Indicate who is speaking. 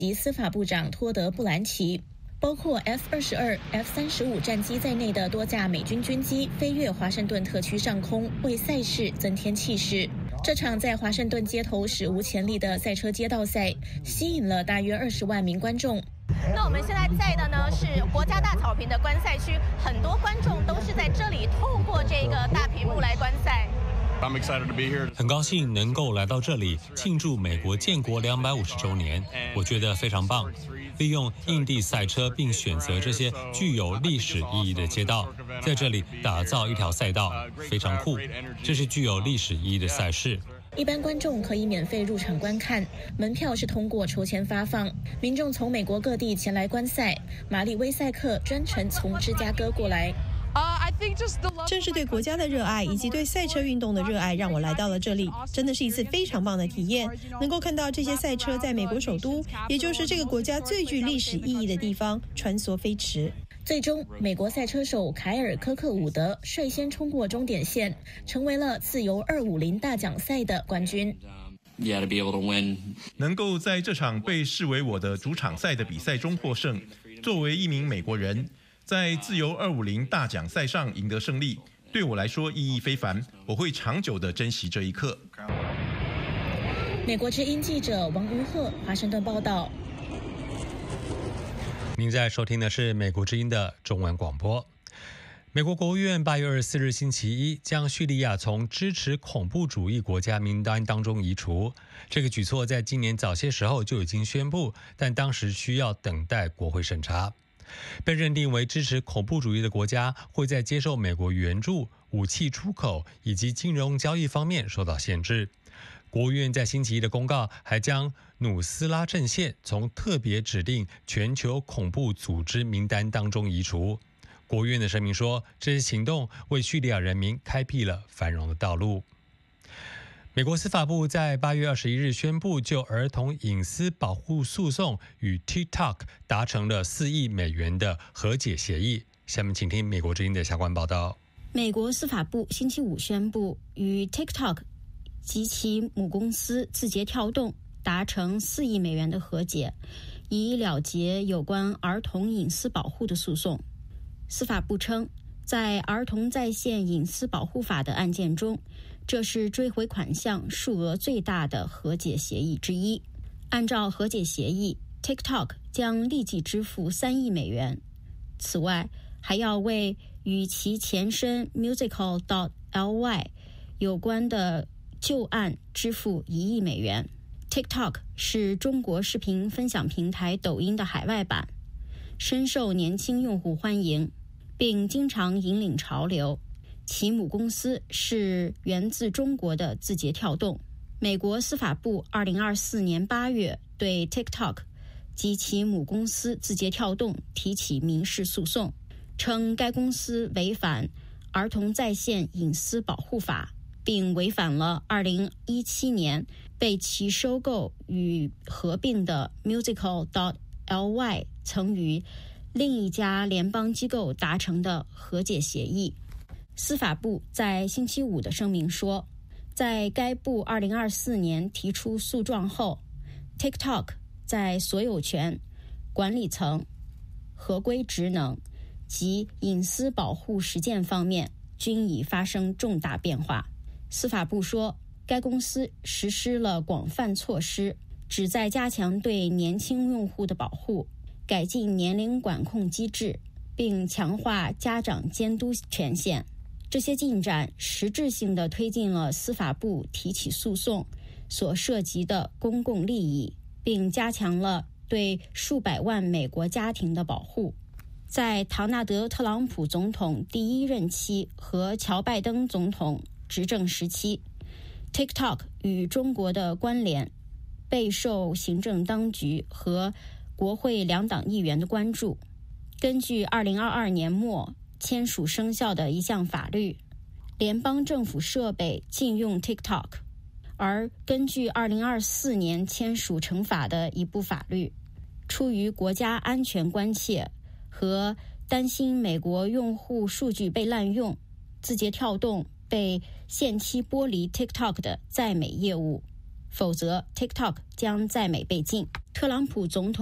Speaker 1: 及司法部长托德·布兰奇。包括 F-22、F-35 战机在内的多架美军军机飞越华盛顿特区上空，为赛事增添气势。这场在华盛顿街头史无前例的赛车街道赛，吸引了大约20万名观众。
Speaker 2: 那我们现在在的呢是国家大草坪的观赛区，很多观众都是在这里透过这个大屏幕来观赛。
Speaker 3: 很高兴能够来到这里庆祝美国建国250周年，我觉得非常棒。利用印地赛车并选择这些具有历史意义的街道，在这里打造一条赛道，非常酷。这是具有历史意义的赛事。
Speaker 1: 一般观众可以免费入场观看，门票是通过抽签发放。民众从美国各地前来观赛，玛丽威赛克专程从芝加哥过来。
Speaker 4: 正是对国家的热爱以及对赛车运动的热爱让我来到了这里，真的是一次非常棒的体验。能够看到这些赛车在美国首都，也就是这个国家最具历史意义的地方穿梭飞驰。
Speaker 1: 最终，美国赛车手凯尔·科克伍德率先冲过终点线，成为了自由250大奖赛的冠军。
Speaker 5: 能够在这场被视为我的主场赛的比赛中获胜，作为一名美国人，在自由250大奖赛上赢得胜利，对我来说意义非凡，我会长久地珍惜这一刻。
Speaker 1: 美国之音记者王于鹤华盛顿报道。
Speaker 3: 您在收听的是美国之音的中文广播。美国国务院8月24日星期一将叙利亚从支持恐怖主义国家名单当中移除。这个举措在今年早些时候就已经宣布，但当时需要等待国会审查。被认定为支持恐怖主义的国家会在接受美国援助、武器出口以及金融交易方面受到限制。国务院在星期一的公告还将努斯拉阵线从特别指定全球恐怖组织名单当中移除。国务院的声明说，这些行动为叙利亚人民开辟了繁荣的道路。美国司法部在8月21日宣布，就儿童隐私保护诉讼与 TikTok 达成了4亿美元的和解协议。下面请听美国之音的相关报道。
Speaker 6: 美国司法部星期五宣布，与 TikTok 及其母公司字节跳动达成4亿美元的和解，以了结有关儿童隐私保护的诉讼。司法部称，在儿童在线隐私保护法的案件中，这是追回款项数额最大的和解协议之一。按照和解协议， TikTok 将立即支付3亿美元，此外还要为与其前身 Musical.ly 有关的旧案支付1亿美元。 TikTok 是中国视频分享平台抖音的海外版，深受年轻用户欢迎，并经常引领潮流。其母公司是源自中国的字节跳动。美国司法部2024年8月对 TikTok 及其母公司字节跳动提起民事诉讼，称该公司违反儿童在线隐私保护法，并违反了2017年被其收购与合并的 Musical.ly 曾与另一家联邦机构达成的和解协议。司法部在星期五的声明说，在该部2024年提出诉状后， TikTok 在所有权、管理层、合规职能及隐私保护实践方面均已发生重大变化。司法部说，该公司实施了广泛措施，旨在加强对年轻用户的保护，改进年龄管控机制，并强化家长监督权限。这些进展实质性地推进了司法部提起诉讼所涉及的公共利益，并加强了对数百万美国家庭的保护。在唐纳德·特朗普总统第一任期和乔·拜登总统执政时期， TikTok 与中国的关联备受行政当局和国会两党议员的关注。根据2022年末签署生效的一项法律，联邦政府设备禁用 TikTok， 而根据2024年签署惩罚的一部法律，出于国家安全关切和担心美国用户数据被滥用，字节跳动被限期剥离 TikTok 的在美业务，否则 TikTok 将在美被禁。 特朗普总统